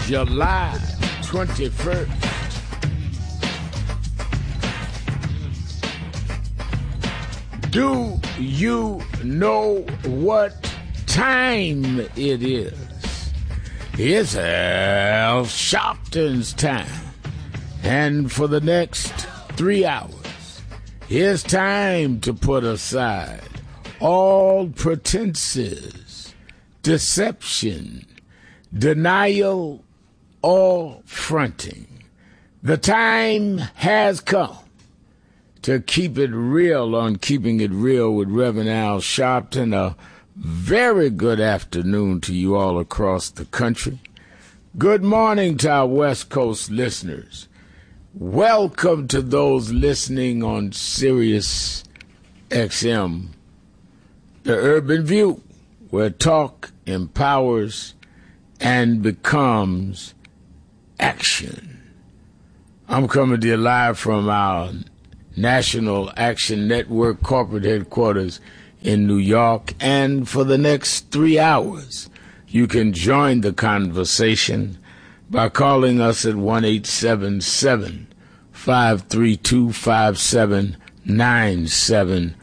July 21st. Do you know what time it is? It's Al Sharpton's time. And for the next 3 hours, it's time to put aside all pretenses, deception, denial, or fronting. The time has come to keep it real on Keeping It Real with Reverend Al Sharpton. A very good afternoon to you all across the country. Good morning to our West Coast listeners. Welcome to those listening on Sirius XM, The Urban View, where talk empowers and becomes action. I'm coming to you live from our National Action Network corporate headquarters in New York, and for the next 3 hours, you can join the conversation by calling us at 1-877-532-5797,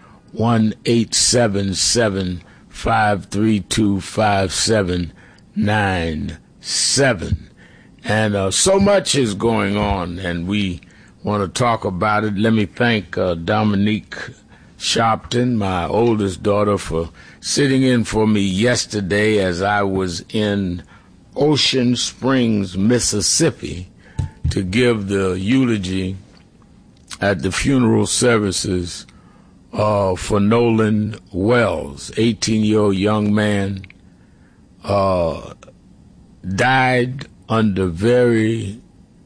1-877-532-5797. And so much is going on, and we want to talk about it. Let me thank Dominique Sharpton, my oldest daughter, for sitting in for me yesterday as I was in Ocean Springs, Mississippi, to give the eulogy at the funeral services for Nolan Wells, 18-year-old young man, died under very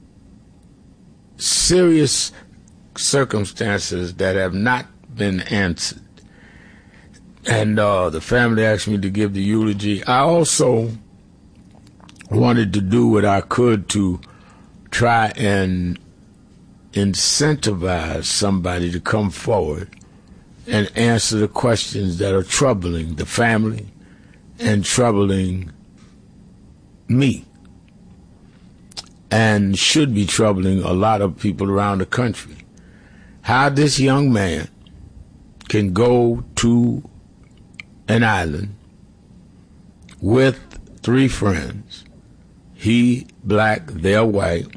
serious circumstances that have not been answered. And the family asked me to give the eulogy. I also wanted to do what I could to try and incentivize somebody to come forward and answer the questions that are troubling the family and troubling me, and should be troubling a lot of people around the country. How this young man can go to an island with 3 friends, he black, they're white,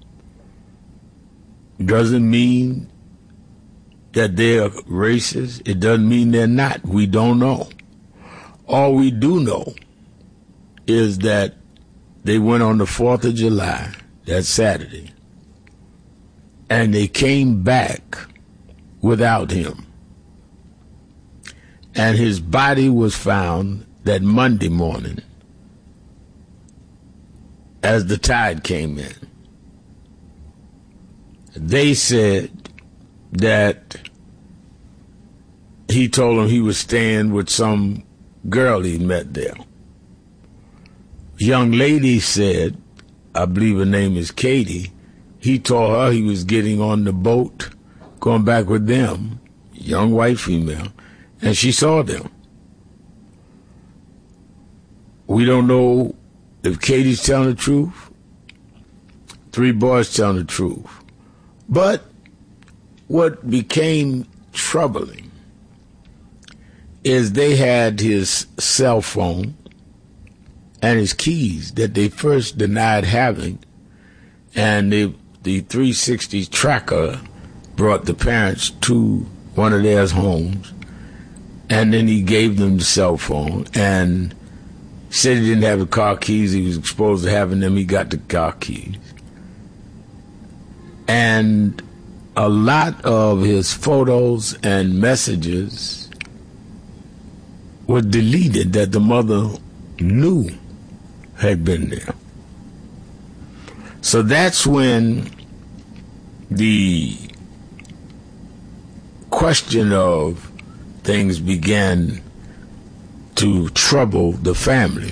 doesn't mean that they're racist. It doesn't mean they're not. We don't know. All we do know is that they went on the 4th of July, that Saturday, and they came back without him. And his body was found that Monday morning as the tide came in. They said that he told them he was staying with some girl he met there. Young lady said, I believe her name is Katie, he told her he was getting on the boat, going back with them, young white female, and she saw them. We don't know if Katie's telling the truth, 3 boys telling the truth. But what became troubling is they had his cell phone and his keys that they first denied having, and the 360 tracker brought the parents to one of their homes, and then he gave them the cell phone and said he didn't have the car keys. He was supposed to having them. He got the car keys. And a lot of his photos and messages were deleted that the mother knew had been there. So that's when the question of things began to trouble the family.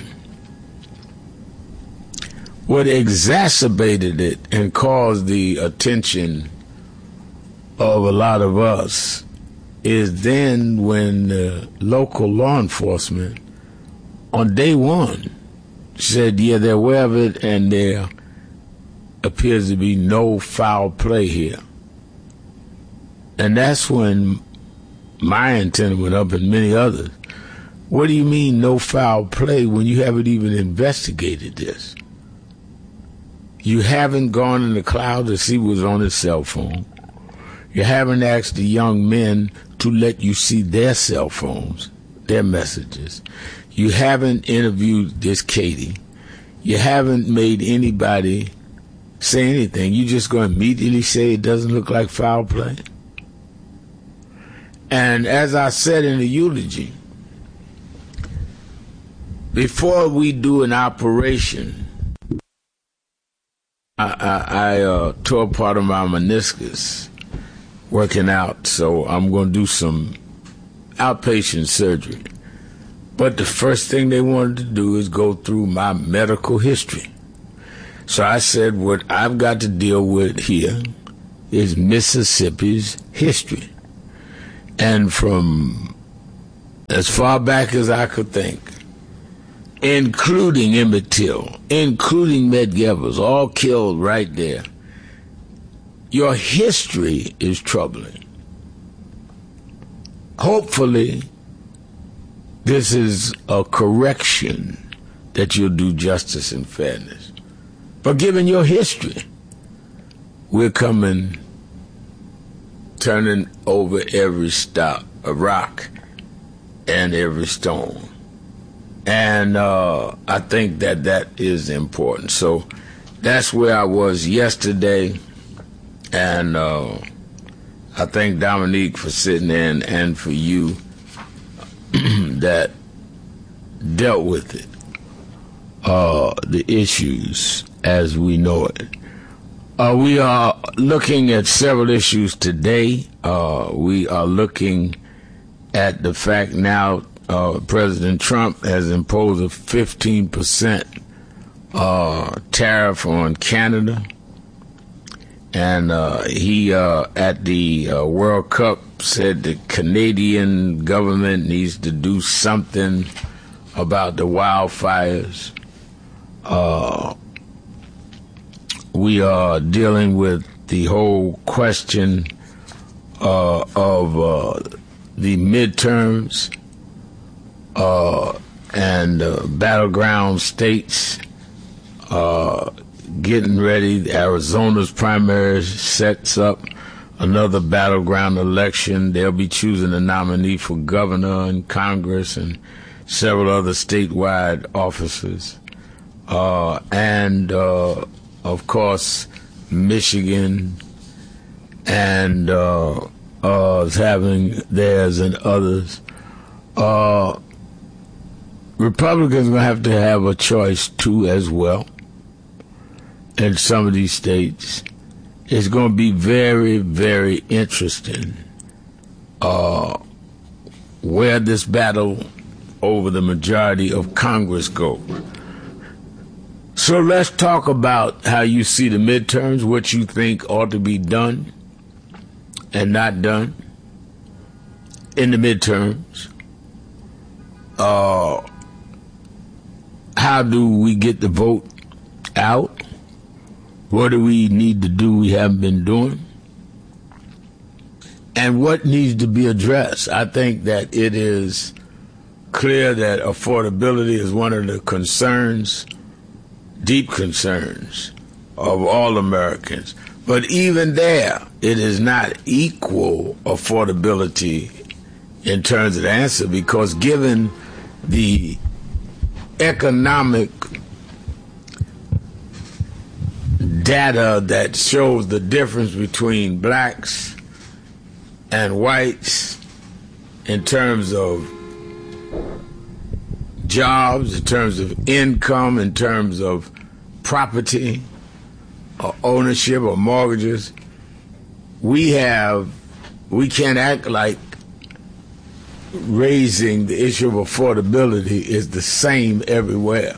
What exacerbated it and caused the attention of a lot of us is then when local law enforcement on day one said, yeah, they're aware of it, and there appears to be no foul play here. And that's when my antenna went up and many others. What do you mean no foul play when you haven't even investigated this? You haven't gone in the cloud to see what's on his cell phone. You haven't asked the young men to let you see their cell phones, their messages. You haven't interviewed this Katie. You haven't made anybody say anything. You just going to immediately say it doesn't look like foul play? And as I said in the eulogy, before we do an operation, I tore part of my meniscus working out, so I'm going to do some outpatient surgery. But the first thing they wanted to do is go through my medical history. So I said, what I've got to deal with here is Mississippi's history. And from as far back as I could think, including Emmett Till, including Medgar Evers, all killed right there, your history is troubling. Hopefully, this is a correction that you'll do justice and fairness. But given your history, we're turning over every rock and every stone. And I think that is important. So that's where I was yesterday. And I thank Dominique for sitting in and for you that dealt with it, the issues as we know it. We are looking at several issues today. We are looking at the fact now President Trump has imposed a 15% tariff on Canada. And he, at the World Cup, said the Canadian government needs to do something about the wildfires. We are dealing with the whole question of the midterms and battleground states getting ready. Arizona's primary sets up another battleground election. They'll be choosing a nominee for governor and Congress and several other statewide offices. And of course, Michigan and is having theirs and others. Republicans are going to have a choice, too, as well, in some of these states. It's going to be very, very interesting where this battle over the majority of Congress goes. So let's talk about how you see the midterms, what you think ought to be done and not done in the midterms. How do we get the vote out? What do we need to do we haven't been doing? And what needs to be addressed? I think that it is clear that affordability is one of the concerns, deep concerns of all Americans. But even there, it is not equal affordability in terms of the answer, because given the economic data that shows the difference between blacks and whites in terms of jobs, in terms of income, in terms of property or ownership or mortgages, we can't act like raising the issue of affordability is the same everywhere.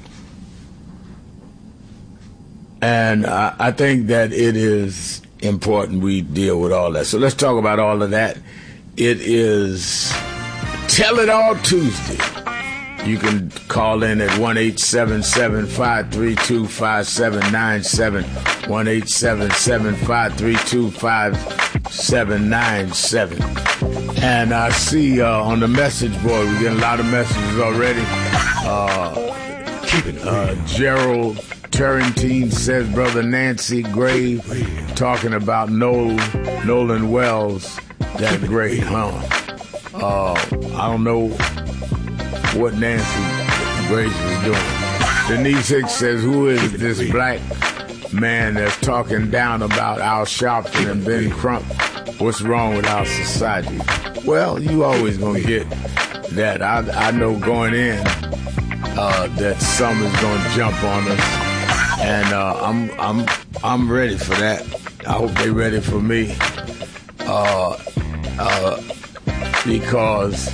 And I think that it is important we deal with all that. So let's talk about all of that. It is Tell It All Tuesday. You can call in at 1-877-532-5797, 1-877-532-5797. And I see on the message board, we're getting a lot of messages already. Gerald Turrentine says, Brother Nancy Grave, talking about Nolan Wells, that grave, huh? I don't know what Nancy Grace is doing. Denise Hicks says, who is this black man that's talking down about Al Sharpton and Ben Crump? What's wrong with our society? Well, you always gonna get that. I know going in that some is gonna jump on us, and I'm ready for that. I hope they're ready for me, because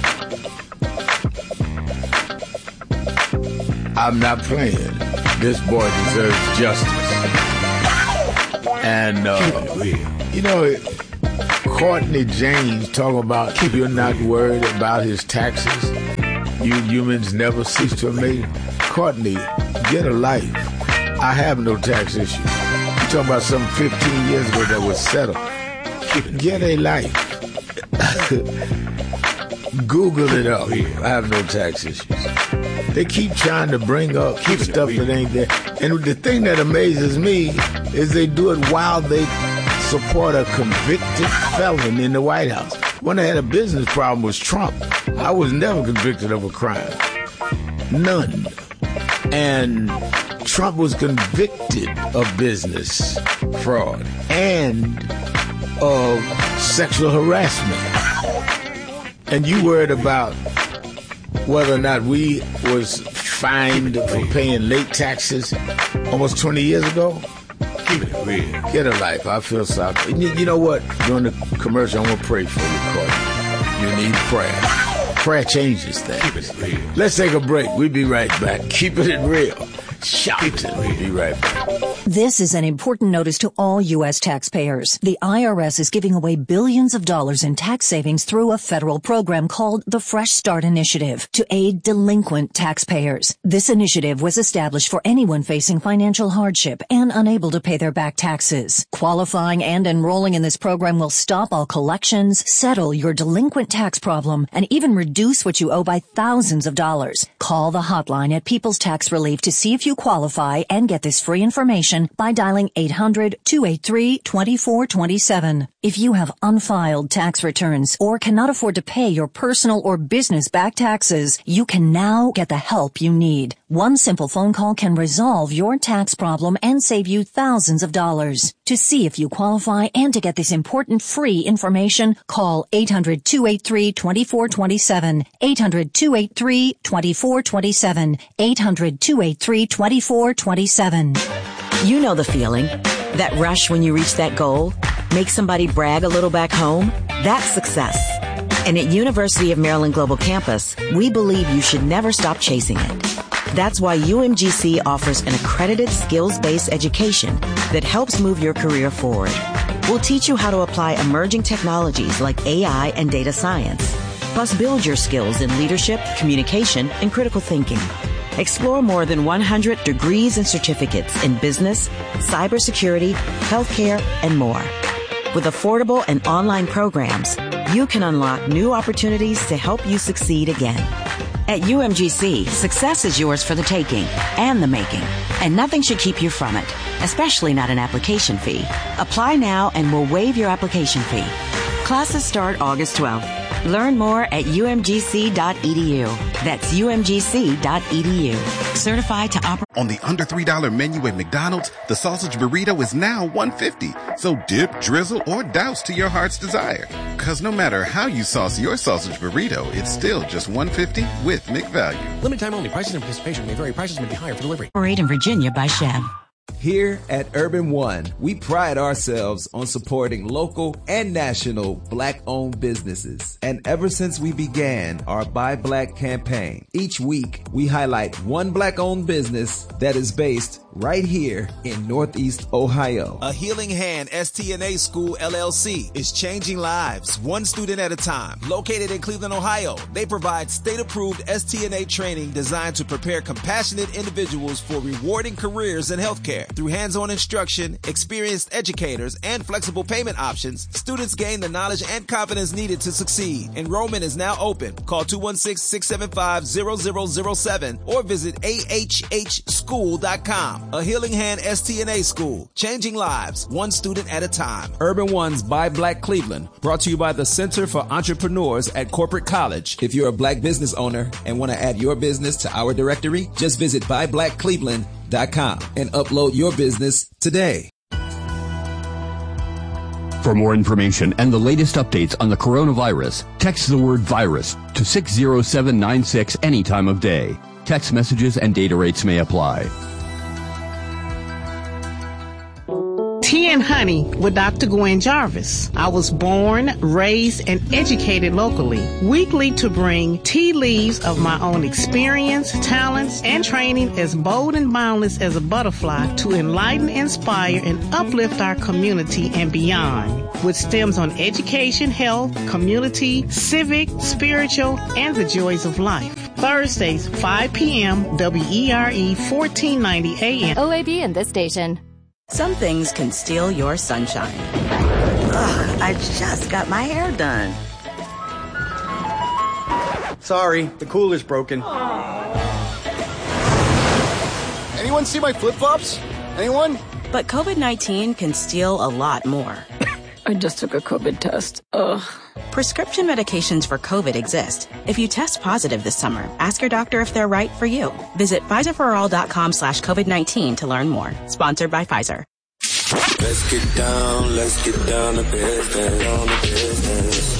I'm not playing. This boy deserves justice. And, Courtney James talking about you're not worried about his taxes. You humans never cease to amaze. Courtney, get a life. I have no tax issue. You're talking about something 15 years ago that was settled. Get a life. Google it up. I have no tax issues. They keep trying to bring up stuff that ain't there. And the thing that amazes me is they do it while they support a convicted felon in the White House. When I had a business problem was Trump. I was never convicted of a crime. None. And Trump was convicted of business fraud and of sexual harassment. And you worried about whether or not we was fined for paying late taxes almost 20 years ago? Get a life. I feel sorry. You know what? During the commercial, I'm going to pray for you, Courtney. You need prayer. Prayer changes things. Let's take a break. We'll be right back. Keeping it real. Shouting. We'll be right back. This is an important notice to all U.S. taxpayers. The IRS is giving away billions of dollars in tax savings through a federal program called the Fresh Start Initiative to aid delinquent taxpayers. This initiative was established for anyone facing financial hardship and unable to pay their back taxes. Qualifying and enrolling in this program will stop all collections, settle your delinquent tax problem, and even reduce what you owe by thousands of dollars. Call the hotline at People's Tax Relief to see if you qualify and get this free information by dialing 800-283-2427. If you have unfiled tax returns or cannot afford to pay your personal or business back taxes, you can now get the help you need. One simple phone call can resolve your tax problem and save you thousands of dollars. To see if you qualify and to get this important free information, call 800-283-2427, 800-283-2427, 800-283-2427. You know the feeling. That rush when you reach that goal? Make somebody brag a little back home? That's success. And at University of Maryland Global Campus, we believe you should never stop chasing it. That's why UMGC offers an accredited skills-based education that helps move your career forward. We'll teach you how to apply emerging technologies like AI and data science, plus build your skills in leadership, communication, and critical thinking. Explore more than 100 degrees and certificates in business, cybersecurity, healthcare, and more. With affordable and online programs, you can unlock new opportunities to help you succeed again. At UMGC, success is yours for the taking and the making, and nothing should keep you from it, especially not an application fee. Apply now and we'll waive your application fee. Classes start August 12th. Learn more at umgc.edu. That's umgc.edu. Certified to operate. On the under $3 menu at McDonald's, the sausage burrito is now $1.50. So dip, drizzle, or douse to your heart's desire. Because no matter how you sauce your sausage burrito, it's still just $1.50 with McValue. Limited time only. Prices and participation may vary. Prices may be higher for delivery. Operate in Virginia by Chev. Here at Urban One, we pride ourselves on supporting local and national Black-owned businesses. And ever since we began our Buy Black campaign, each week we highlight one Black-owned business that is based right here in Northeast Ohio. A Healing Hand STNA School LLC is changing lives, one student at a time. Located in Cleveland, Ohio, they provide state-approved STNA training designed to prepare compassionate individuals for rewarding careers in healthcare. Through hands-on instruction, experienced educators, and flexible payment options, students gain the knowledge and confidence needed to succeed. Enrollment is now open. Call 216-675-0007 or visit ahhschool.com. A Healing Hand STNA School, changing lives, one student at a time. Urban One's Buy Black Cleveland, brought to you by the Center for Entrepreneurs at Corporate College. If you're a black business owner and want to add your business to our directory, just visit buyblackcleveland.com and upload your business today. For more information and the latest updates on the coronavirus, text the word virus to 60796 any time of day. Text messages and data rates may apply. Tea and Honey with Dr. Gwen Jarvis. I was born, raised, and educated locally. Weekly to bring tea leaves of my own experience, talents, and training as bold and boundless as a butterfly to enlighten, inspire, and uplift our community and beyond. With stems on education, health, community, civic, spiritual, and the joys of life. Thursdays, 5 p.m., WERE 1490 AM. OAB in this station. Some things can steal your sunshine. Ugh, I just got my hair done. Sorry, the cooler's broken. Anyone see my flip-flops? Anyone? But COVID-19 can steal a lot more. I just took a COVID test. Ugh. Prescription medications for COVID exist. If you test positive this summer, ask your doctor if they're right for you. Visit PfizerForAll.com/COVID-19 to learn more. Sponsored by Pfizer. Let's get down to business.